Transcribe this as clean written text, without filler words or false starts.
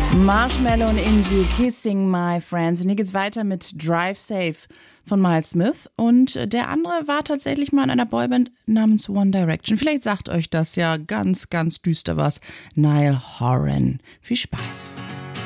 Marshmello und Inji, Kissing My Friends. Und hier geht's weiter mit Drive Safe von Miles Smith. Und der andere war tatsächlich mal in einer Boyband namens One Direction. Vielleicht sagt euch das ja ganz, ganz düster was. Niall Horan. Viel Spaß.